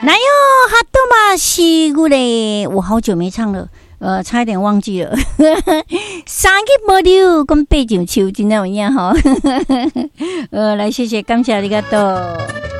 来哟，哈多玛西古嘞，我好久没唱了，差一点忘记了。三日无溜，跟八上秋，真的有影吼。来谢谢，感谢ありがとう。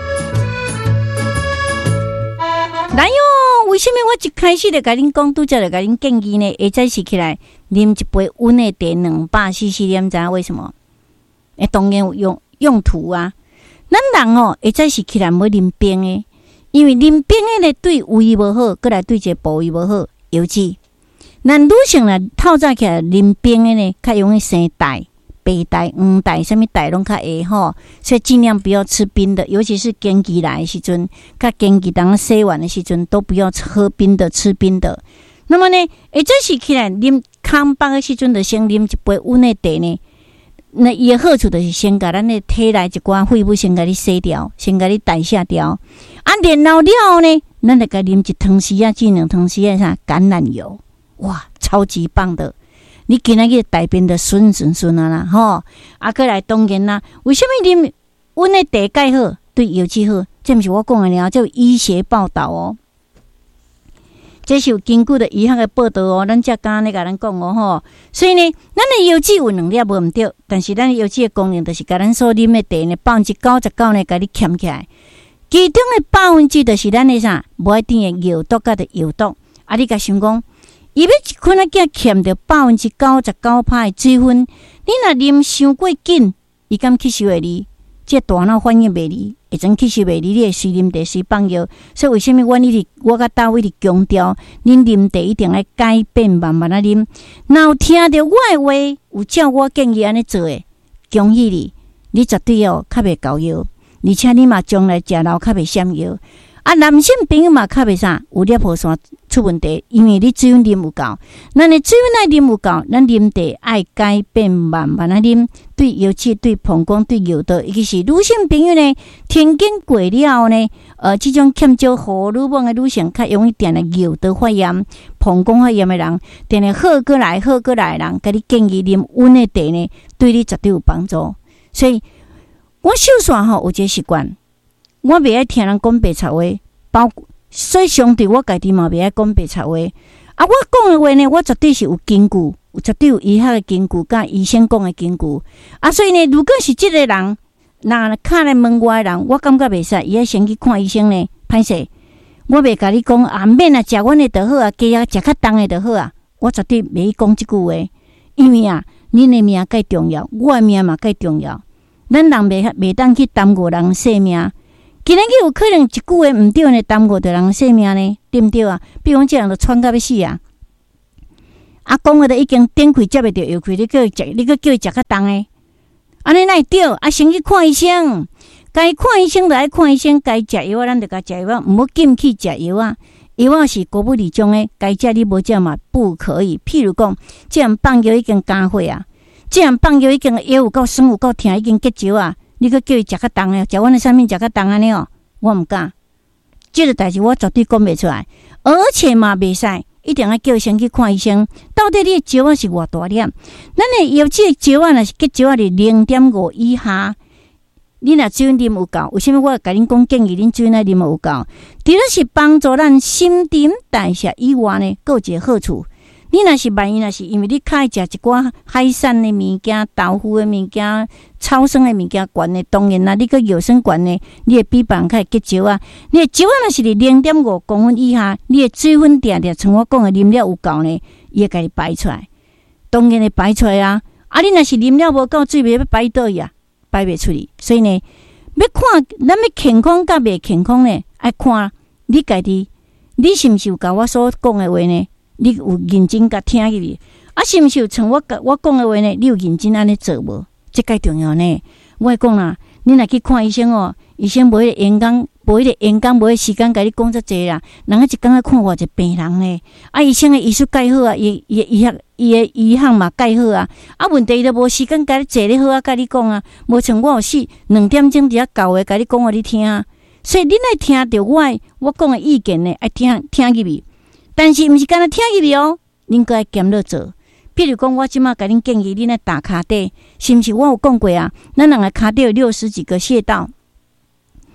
来哟，为什么我一开始就甲恁讲，拄则就甲恁建议呢？下早时起来啉一杯温的茶200cc，你知影为什么？当然有用途啊。咱人下早时起来要啉冰的，因为啉冰的呢对胃无好，过来对一个部位无好，尤其咱女性呢透早起来啉冰的呢，较容易生带。白带、黄带，什么带拢较会吼，所以尽量不要吃冰的，尤其是经期来的时阵，甲经期当洗完的时阵，都不要喝冰的、吃冰的。那么呢，下早时起来啉空腹的时阵，就先啉一杯温的茶呢。那伊的好处就是先甲咱的体内一寡废物先甲你洗掉，先甲你代谢掉。然后了呢，咱就甲啉一汤匙啊，至2汤匙啊啥橄榄油，哇，超级棒的！你今仔日大便的顺啊啦，吼！过来当然啦，为什么啉温的茶介好，对腰子好？这不是我讲的了，这有医学报道哦。这是有根据的医学的报道哦，咱才刚咧甲咱讲哦吼。所以呢，咱的腰子有2粒无毋对，但是咱的腰子的功能就是甲咱所啉的茶呢99%呢，甲你欠起来。其中的%就是咱的啥，无一定的药毒甲的药毒。你甲想讲。伊要一困仔囝欠着99%的水分，你若啉伤过紧，伊敢吸收袂离，这大脑反应袂离，会真吸收袂离，你会随啉茶随放药。所以为什么我甲大卫的强调，恁啉茶一定要改变，慢慢啊啉。若有听着我的话，有照我建议安尼做的，恭喜你，你绝对较袂高药，而且你嘛将来食老较袂闪药。男性朋友嘛较袂啥有尿泡酸出问题，因为你水分啉有够。咱的水分爱啉有够，咱啉茶爱改变慢慢啊啉，对尤其对膀胱对药道，尤其是女性朋友呢，天经过了呢，这种欠少荷尔蒙的女性，较容易定了药道发炎、膀胱发炎的人，定了好过来的人，甲你建议啉温的茶呢，对你绝对有帮助。所以，我首先有一个习惯。我袂爱听人讲白贼话，所以相对我家己嘛袂爱讲白贼话。我讲的话呢，我绝对是有根据，绝对有医学的根据，甲医生讲的根据。所以呢，如果是这个人，那敲来问我的人，我感觉袂使，伊要先去看医生呢。歹势，我袂甲你讲免食阮的就好鸡食较重的就好我绝对袂讲这句话，因为恁的命介重要，我的命嘛介重要。咱人袂当去耽误人性命。今日有可能一句话毋对呢，耽误着人性命呢，对毋对比如这人就喘到要死讲话都已经点开接袂着药开，你叫伊叫伊食较重的，安尼哪会对？先去看医生，该看医生就爱看医生，该食药咱就该食药毋好禁去食药药是国不离中的，该食你无食嘛不可以。譬如讲，这样放药已经加火这样放药已经药有够酸有够疼，已经结石你去叫伊食较重的，食阮的产品食较重安尼我毋敢。这个代志我绝对讲袂出来，而且嘛袂使，一定要叫伊先去看医生。到底你的石是偌大粒？咱的药这个石若是结石是0.5以下，你若水分啉有够，为什么我甲恁讲建议恁水分啉有够？除了是帮助咱新陈代谢以外呢，还有一个好处。你若是万一若是因为你较爱食一寡海产的物件、豆腐的物件、超生的物件悬的，当然啦，你个药酸悬的，你会比别人较结石你的石若是0.5公分以下，你的水分定像我讲的啉了有够呢，伊会甲你排出来，当然会排出来你若是啉了无够水，要排倒去排袂出去。所以呢，要看咱要健康甲袂健康呢，爱看你家己，你是毋是有甲我所讲的话呢？你有认真甲听入去，是毋是有像我讲的话呢？你有认真安尼做无？这介重要呢。我会讲啦，你若去看医生医生无迄个演讲，无迄个时间甲你讲遮济啦。人一工要看偌一病人呢。医生的医术介好伊的医学嘛介好问题都无时间甲你坐咧好甲你讲无像我有2点钟伫遐教的甲你讲你听所以你来听着我讲的意见呢，爱听入去。但是毋是干那听入去恁个爱兼落做。比如讲，我即马甲恁建议，恁来打骹底，是毋是？我有讲过咱人的骹底有60几个穴道，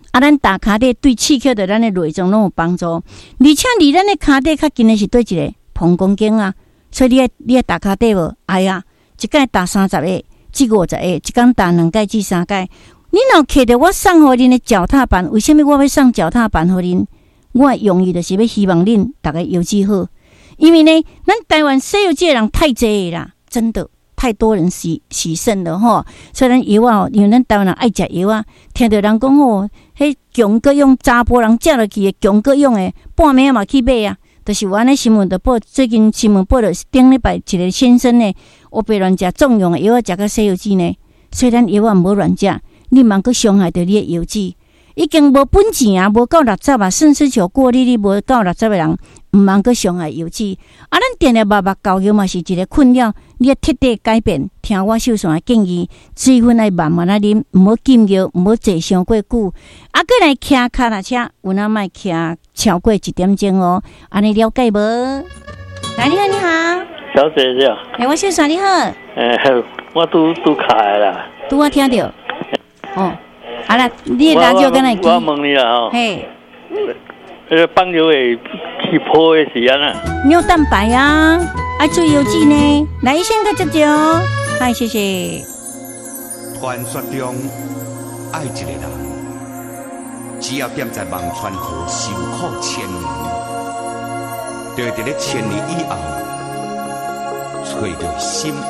咱打骹底对刺激着咱的内脏拢有帮助，而且离咱的骹底较近的是对一个膀胱经啊，所以你爱打骹底无？哎呀，一摆打30个至50个，一天打2摆至3摆。你若摕着我送互恁的脚踏板，为什么我要送脚踏板互恁？我用意就是要希望恁大家油脂好，因为呢，咱台湾西药界的人太济啦，真的太多人洗肾了吼。所以咱药啊，因为咱台湾人爱食药啊，听到人讲吼，迄强国用查甫人食落去的强国用的，半暝嘛去买啊。就是有安尼新闻就报，最近新闻报了顶礼拜一个先生呢，我被乱食重用的药啊，食到西药剂呢。所以咱药啊，毋好乱食，你茫去伤害到你的油脂。已经无本钱啊，无到60啊，肾失球过你无到60的人，毋茫去伤害油脂。啊，咱定定目高油嘛是一个困扰，你要彻底改变。听我秀山的建议，水分要慢慢啊啉，毋好禁药，毋好坐伤过久。啊，过来骑脚踏车，有哪莫骑超过1点钟哦？安尼了解无？来，你好，你好， 小姐姐。 我秀山你好。 我拄卡的啦。 拄我听到。哦。好啦，你的radio敢若我问你啦吼。 嘿。 放尿会起泡的是安怎？ 尿蛋白啊，爱注意油脂呢。来，医生个接着哦。嗨，谢谢。 传说中，爱一个人，只要踮在忘川河受苦1000年，就会在1000年以后，找到心